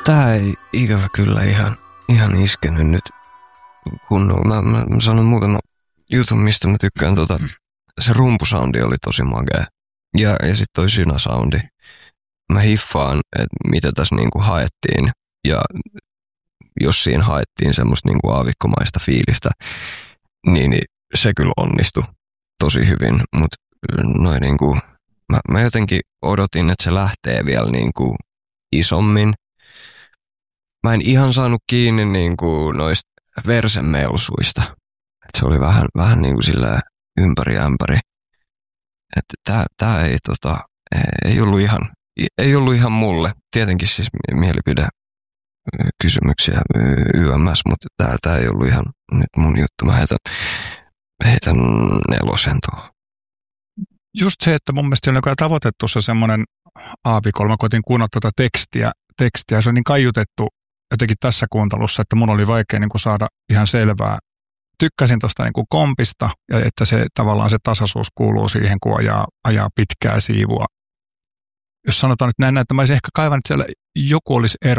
Tää ei ikävä kyllä ihan iskenyt nyt kunnolla. Mä sanon muutama jutun, mistä mä tykkään. Se rumpusoundi oli tosi magea. Ja sit toi synäsoundi. Mä hiffaan, että mitä tässä niinku haettiin. Ja jos siinä haettiin semmoista niinku aavikkomaista fiilistä, niin se kyllä onnistui tosi hyvin. Mut noin niinku, mä jotenkin odotin, että se lähtee vielä niinku isommin. Mä en ihan saanut kiinni niinku noista versemelsuista. Et se oli vähän niinku sillä ympäri ämpäri. Että tää ei ollut ihan mulle. Tietenkin siis mielipide kysymyksiä YMS, mutta tää ei ollut ihan nyt mun juttu. Mä heitän 4 tuohon. Just se, että mun mielestä on tavoitettu se semmoinen aavikolla. Mä koitin kuunnella tuota tekstiä. Se on niin kaiutettu jotenkin tässä kuuntelussa, että mun oli vaikea niin kuin saada ihan selvää. Tykkäsin tuosta niin kuin kompista, ja että se tavallaan se tasaisuus kuuluu siihen, kun ajaa pitkää siivua. Jos sanotaan nyt näin, että mä olisin ehkä kaivannut, että siellä joku olisi ero.